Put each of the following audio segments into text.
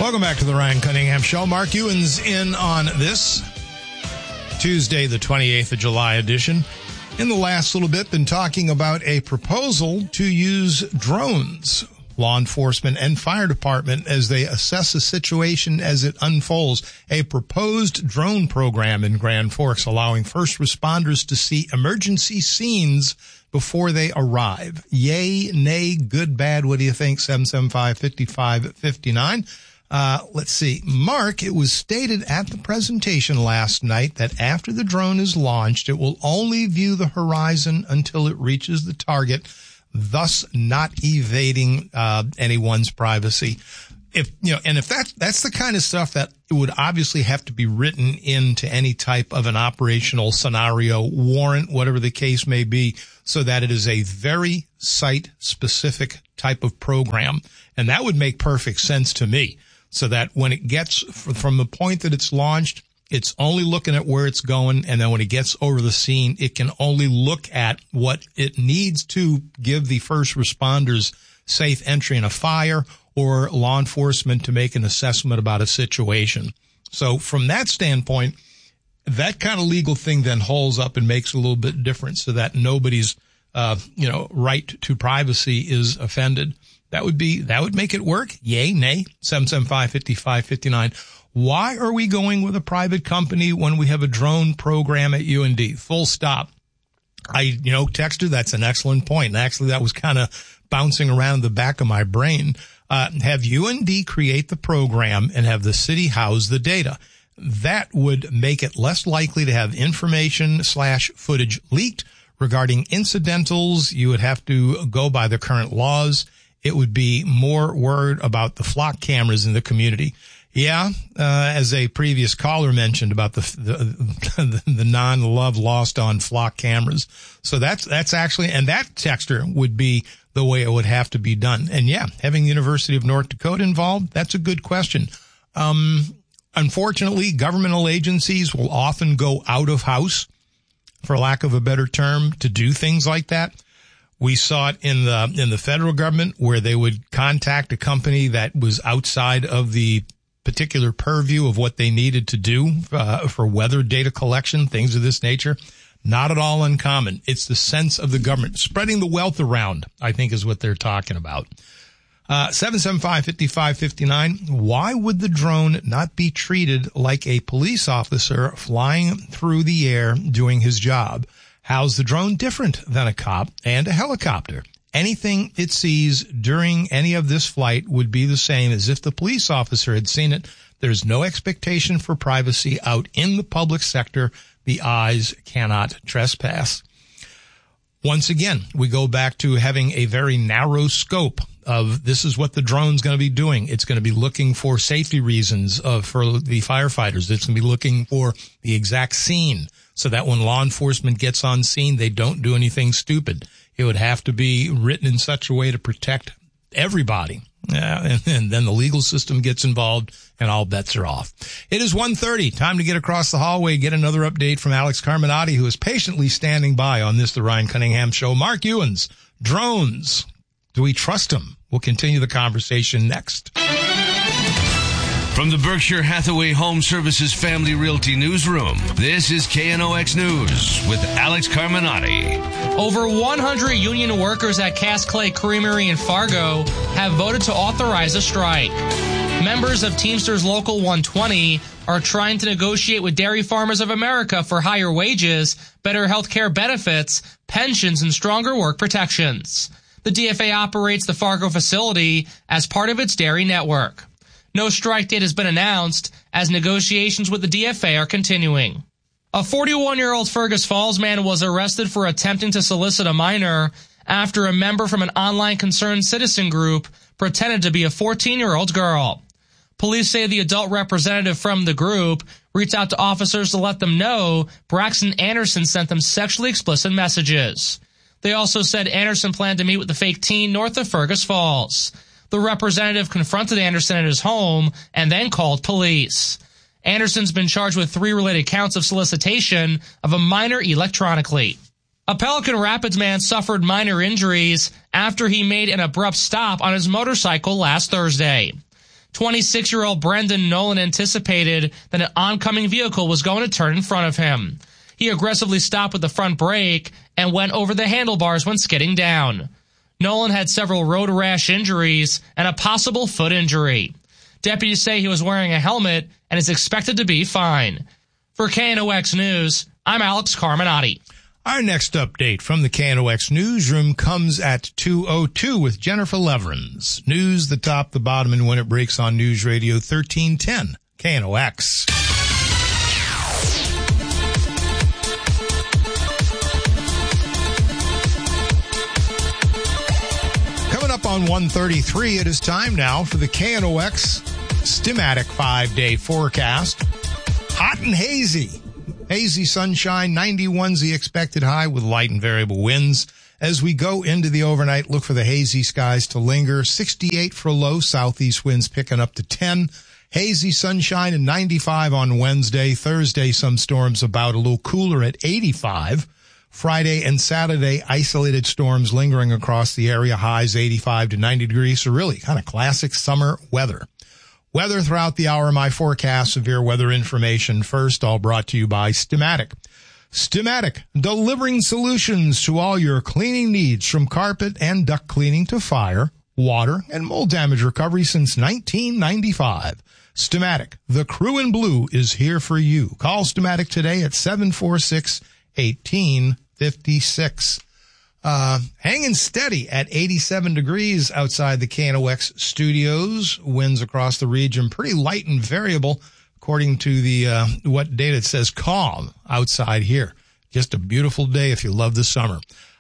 Welcome back to the Ryan Cunningham Show. Mark Ewan's in on this Tuesday, the 28th of July edition. In the last little bit, been talking about a proposal to use drones, law enforcement and fire department, as they assess a situation as it unfolds. A proposed drone program in Grand Forks allowing first responders to see emergency scenes before they arrive. Yay, nay, good, bad, what do you think? 775-5559. Let's see. Mark, it was stated at the presentation last night that after the drone is launched, it will only view the horizon until it reaches the target, thus not evading anyone's privacy. If that's the kind of stuff that would obviously have to be written into any type of an operational scenario, warrant, whatever the case may be, so that it is a very site-specific type of program. And that would make perfect sense to me. So that when it gets from the point that it's launched, it's only looking at where it's going. And then when it gets over the scene, it can only look at what it needs to give the first responders safe entry in a fire or law enforcement to make an assessment about a situation. So from that standpoint, that kind of legal thing then holds up and makes a little bit different so that nobody's, right to privacy is offended. That would make it work. Yay, nay, 775-5559. Why are we going with a private company when we have a drone program at UND? Full stop. Texter, that's an excellent point. And actually, that was kind of bouncing around the back of my brain. Have UND create the program and have the city house the data. That would make it less likely to have information/footage leaked regarding incidentals. You would have to go by the current laws. It would be more worried about the flock cameras in the community. Yeah, as a previous caller mentioned about the non-love lost on flock cameras. So that's actually, and that, Texter, would be the way it would have to be done. And yeah, having the University of North Dakota involved, that's a good question. Unfortunately, governmental agencies will often go out of house, for lack of a better term, to do things like that. We saw it in the federal government where they would contact a company that was outside of the particular purview of what they needed to do for weather data collection, things of this nature. Not at all uncommon. It's the sense of the government. Spreading the wealth around, I think, is what they're talking about. 775-5559. Why would the drone not be treated like a police officer flying through the air doing his job? How's the drone different than a cop and a helicopter? Anything it sees during any of this flight would be the same as if the police officer had seen it. There's no expectation for privacy out in the public sector. The eyes cannot trespass. Once again, we go back to having a very narrow scope of this is what the drone's going to be doing. It's going to be looking for safety reasons for the firefighters. It's going to be looking for the exact scene so that when law enforcement gets on scene, they don't do anything stupid. It would have to be written in such a way to protect everybody. And then the legal system gets involved and all bets are off. It is 1:30. Time to get across the hallway, get another update from Alex Carminati, who is patiently standing by on this, the Ryan Cunningham Show. Mark Ewens, drones. Do we trust them? We'll continue the conversation next. From the Berkshire Hathaway Home Services Family Realty Newsroom, this is KNOX News with Alex Carminati. Over 100 union workers at Cass Clay Creamery in Fargo have voted to authorize a strike. Members of Teamsters Local 120 are trying to negotiate with Dairy Farmers of America for higher wages, better health care benefits, pensions, and stronger work protections. The DFA operates the Fargo facility as part of its dairy network. No strike date has been announced as negotiations with the DFA are continuing. A 41-year-old Fergus Falls man was arrested for attempting to solicit a minor after a member from an online concerned citizen group pretended to be a 14-year-old girl. Police say the adult representative from the group reached out to officers to let them know Braxton Anderson sent them sexually explicit messages. They also said Anderson planned to meet with the fake teen north of Fergus Falls. The representative confronted Anderson at his home and then called police. Anderson's been charged with 3 related counts of solicitation of a minor electronically. A Pelican Rapids man suffered minor injuries after he made an abrupt stop on his motorcycle last Thursday. 26-year-old Brendan Nolan anticipated that an oncoming vehicle was going to turn in front of him. He aggressively stopped with the front brake and went over the handlebars when skidding down. Nolan had several road rash injuries and a possible foot injury. Deputies say he was wearing a helmet and is expected to be fine. For KNOX News, I'm Alex Carminati. Our next update from the KNOX newsroom comes at 2:02 with Jennifer Leverins. News, the top, the bottom, and when it breaks on News Radio 1310, KNOX. Coming up on 1:33, it is time now for the KNOX Stimatic 5-day forecast. Hot and hazy. Hazy sunshine, 91's the expected high with light and variable winds. As we go into the overnight, look for the hazy skies to linger. 68 for low, southeast winds picking up to 10. Hazy sunshine and 95 on Wednesday. Thursday, some storms about, a little cooler at 85. Friday and Saturday, isolated storms lingering across the area, highs 85 to 90 degrees. So really kind of classic summer weather. Weather throughout the hour, my forecast, severe weather information first, all brought to you by Stimatic. Stimatic, delivering solutions to all your cleaning needs, from carpet and duct cleaning to fire, water, and mold damage recovery since 1995. Stimatic, the crew in blue is here for you. Call Stimatic today at 746-1856. Hanging steady at 87 degrees outside the KNOX studios. Winds across the region pretty light and variable, according to the what data it says calm outside here. Just a beautiful day if you love the summer.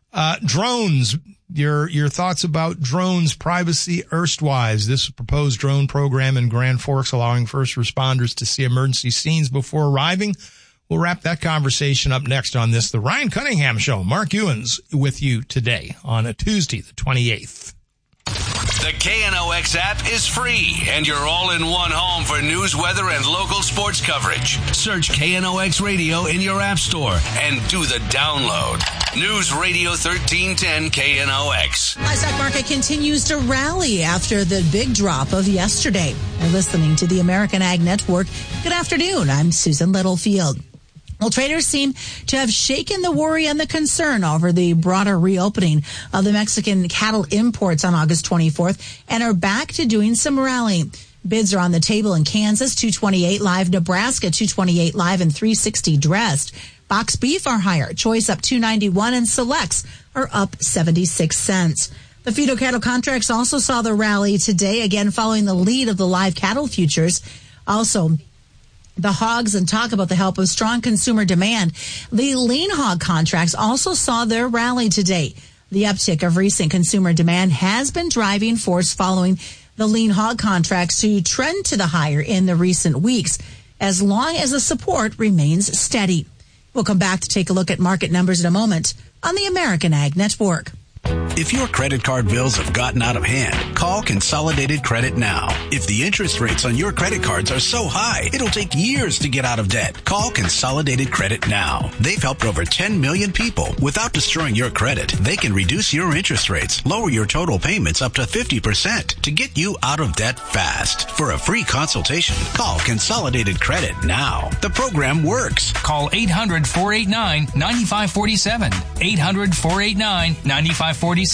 Drones. Your thoughts about drones, privacy, erstwise. This proposed drone program in Grand Forks allowing first responders to see emergency scenes before arriving. We'll wrap that conversation up next on this, The Ryan Cunningham Show. Mark Ewens with you today on a Tuesday, the 28th. The KNOX app is free, and you're all in one home for news, weather, and local sports coverage. Search KNOX Radio in your app store and do the download. News Radio 1310 KNOX. Livestock market continues to rally after the big drop of yesterday. You're listening to the American Ag Network. Good afternoon. I'm Susan Littlefield. Well, traders seem to have shaken the worry and the concern over the broader reopening of the Mexican cattle imports on August 24th and are back to doing some rallying. Bids are on the table in Kansas, $228 live, Nebraska, $228 live, and $360 dressed. Box beef are higher, choice up $291, and selects are up 76 cents. The feeder cattle contracts also saw the rally today, again following the lead of the live cattle futures. Also, the hogs, and talk about the help of strong consumer demand. The lean hog contracts also saw their rally today. The uptick of recent consumer demand has been driving force following the lean hog contracts to trend to the higher in the recent weeks, as long as the support remains steady. We'll come back to take a look at market numbers in a moment on the American Ag Network. If your credit card bills have gotten out of hand, call Consolidated Credit now. If the interest rates on your credit cards are so high, it'll take years to get out of debt. Call Consolidated Credit now. They've helped over 10 million people. Without destroying your credit, they can reduce your interest rates, lower your total payments up to 50% to get you out of debt fast. For a free consultation, call Consolidated Credit now. The program works. Call 800-489-9547. 800-489-9547.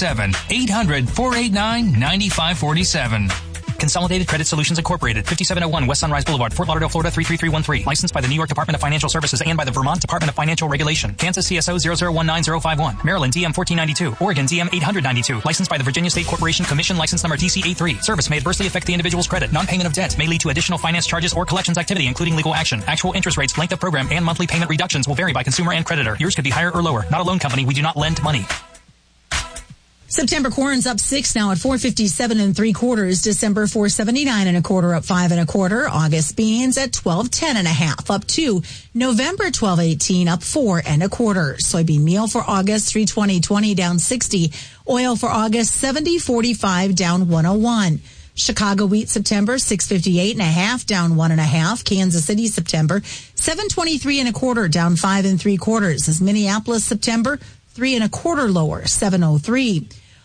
800-489-9547. Consolidated Credit Solutions Incorporated, 5701 West Sunrise Boulevard, Fort Lauderdale, Florida 33313. Licensed by the New York Department of Financial Services and by the Vermont Department of Financial Regulation. Kansas CSO 0019051. Maryland DM 1492. Oregon DM 892. Licensed by the Virginia State Corporation Commission, license number TC83. Service may adversely affect the individual's credit. Non-payment of debt may lead to additional finance charges or collections activity, including legal action. Actual interest rates, length of program, and monthly payment reductions will vary by consumer and creditor. Yours could be higher or lower. Not a loan company. We do not lend money. September corn's up 6 now at 457 3/4. December 479 1/4, up 5 1/4. August beans at 1210 1/2, up 2. November 1218, up 4 1/4. Soybean meal for August 320.20, down 60. Oil for August 70.45, down 101. Chicago wheat September 658 1/2, down 1 1/2. Kansas City September 723 1/4, down 5 3/4. As Minneapolis September 3 1/4 lower, 703.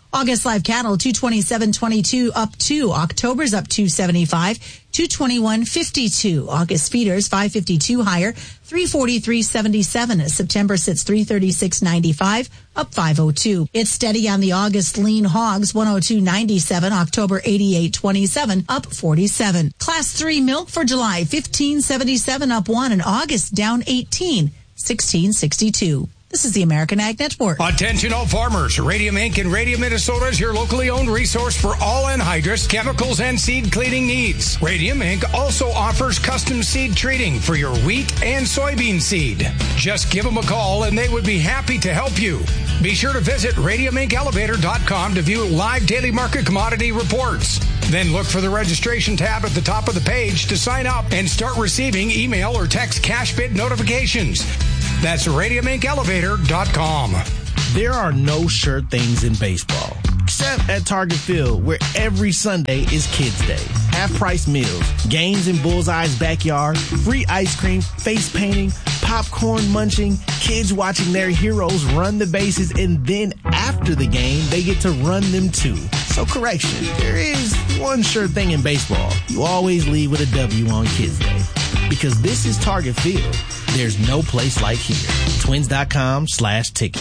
August live cattle, 227.22 up 2. October's up 275, 221.52. August feeders, 552 higher, 343.77. September sits 336.95, up 502. It's steady on the August lean hogs, 102.97. October 88.27, up 47. Class 3 milk for July, 15.77, up 1. And August down 18, 16.62. This is the American Ag Network. Attention all farmers. Radium Inc. in Radium, Minnesota is your locally owned resource for all anhydrous, chemicals, and seed cleaning needs. Radium Inc. also offers custom seed treating for your wheat and soybean seed. Just give them a call and they would be happy to help you. Be sure to visit radiumincelevator.com to view live daily market commodity reports. Then look for the registration tab at the top of the page to sign up and start receiving email or text cash bid notifications. That's radiumincelevator.com. There are no sure things in baseball, except at Target Field, where every Sunday is Kids Day. Half-price meals, games in Bullseye's backyard, free ice cream, face painting, popcorn munching, kids watching their heroes run the bases, and then after the game, they get to run them too. So correction, there is one sure thing in baseball. You always leave with a W on Kids Day. Because this is Target Field. There's no place like here. Twins.com/ticket.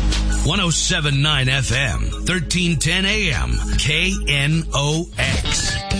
107.9 FM, 1310 AM, KNOX.